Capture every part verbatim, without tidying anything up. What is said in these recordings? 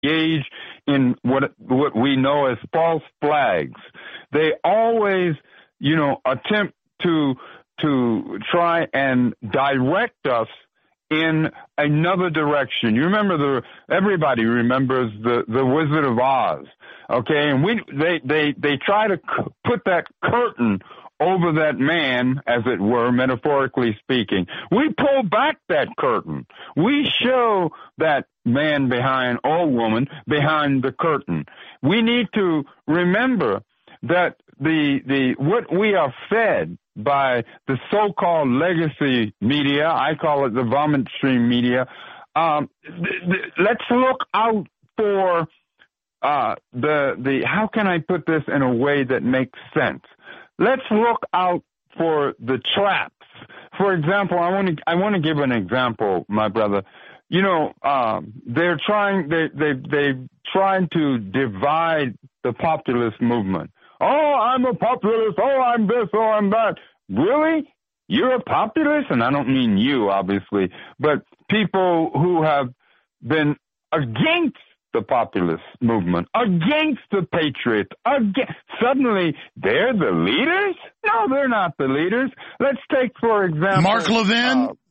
engage in what what we know as false flags. They always, you know, attempt to to try and direct us in another direction. You remember the everybody remembers the the Wizard of Oz, okay? And we they they they try to c- put that curtain over that man, as it were, metaphorically speaking. We pull back that curtain. We show that man behind, or woman behind the curtain. We need to remember that the the what we are fed by the so-called legacy media, I call it the vomit stream media. Um, th- th- let's look out for uh, the the. How can I put this in a way that makes sense? Let's look out for the traps. For example, I want to I want to give an example, my brother. You know, um, they're trying they they they trying to divide the populist movement. Oh, I'm a populist. Oh, I'm this. Oh, I'm that. Really? You're a populist? And I don't mean you, obviously, but people who have been against the populist movement, against the patriots. Against, suddenly, they're the leaders? No, they're not the leaders. Let's take, for example, Mark Levin. Uh,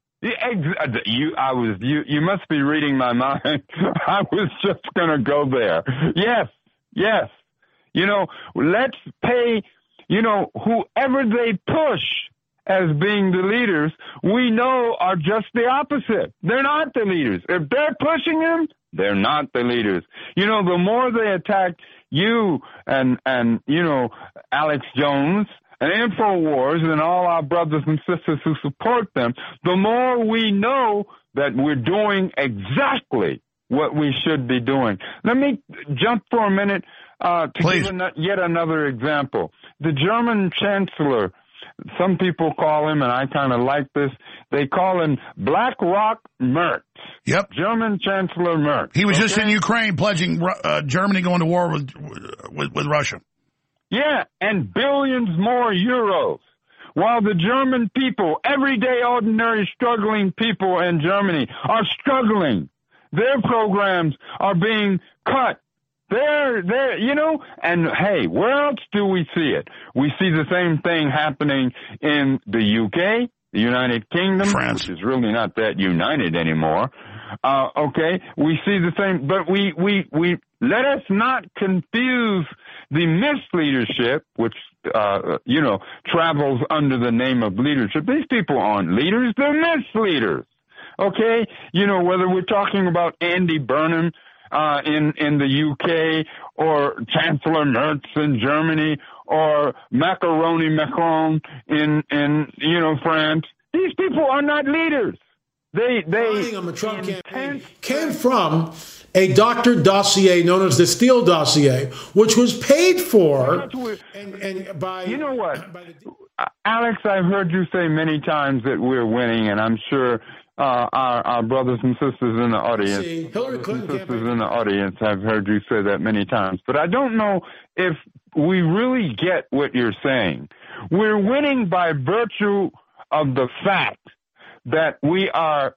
You, I was, you, you must be reading my mind. I was just going to go there. Yes, yes. You know, let's pay, you know, whoever they push as being the leaders, we know are just the opposite. They're not the leaders. If they're pushing them, they're not the leaders. You know, the more they attack you and, and, you know, Alex Jones and InfoWars and all our brothers and sisters who support them, the more we know that we're doing exactly what we should be doing. Let me jump for a minute uh, to Please. give an- yet another example. The German Chancellor, some people call him, and I kind of like this, they call him Black Rock Merz. Yep. German Chancellor Merz. He was okay? just in Ukraine pledging uh, Germany going to war with, with with Russia. Yeah, and billions more euros. While the German people, everyday, ordinary, struggling people in Germany are struggling. Their programs are being cut. They're, they're, you know, and hey, where else do we see it? We see the same thing happening in the U K, the United Kingdom, France, which is really not that united anymore. Uh, okay, we see the same, but we, we, we, let us not confuse the misleadership, which, uh, you know, travels under the name of leadership. These people aren't leaders, they're misleaders. Okay? You know, whether we're talking about Andy Burnham, uh, in, in the U K, or Chancellor Merz in Germany, or Macaroni Macron in, in, you know, France. These people are not leaders. They, they, on the Trump campaign came from a doctored dossier known as the Steele dossier, which was paid for and, and by, you know what, by the, Alex, I've heard you say many times that we're winning, and I'm sure uh, our, our brothers and sisters in the audience, see, Hillary Clinton sisters campaign. in the audience have heard you say that many times. But I don't know if we really get what you're saying. We're winning by virtue of the fact that we are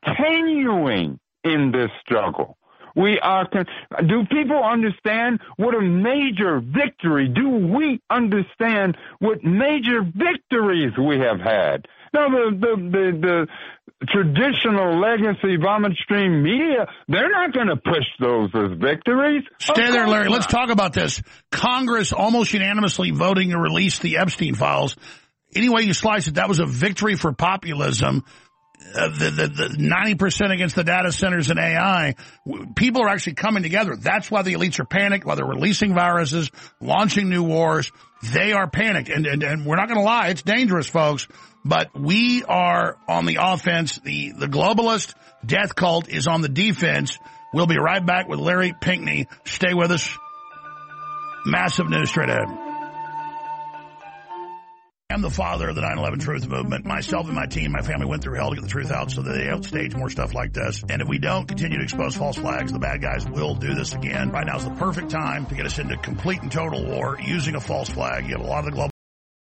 continuing in this struggle. We are. Con- do people understand what a major victory? Do we understand what major victories we have had? Now, the the the, the traditional legacy vomit stream media, they're not going to push those as victories. Stay there, Larry. Let's talk about this. Congress almost unanimously voting to release the Epstein files. Any way you slice it, that was a victory for populism. Uh, the, the, the ninety percent against the data centers and A I, people are actually coming together. That's why the elites are panicked, why they're releasing viruses, launching new wars. They are panicked. And, and, and we're not going to lie, it's dangerous, folks. But we are on the offense. The, the globalist death cult is on the defense. We'll be right back with Larry Pinkney. Stay with us. Massive news straight ahead. I'm the father of the nine eleven Truth Movement. Myself and my team, my family went through hell to get the truth out so that they don't stage more stuff like this. And if we don't continue to expose false flags, the bad guys will do this again. Right now is the perfect time to get us into complete and total war using a false flag. You have a lot of the global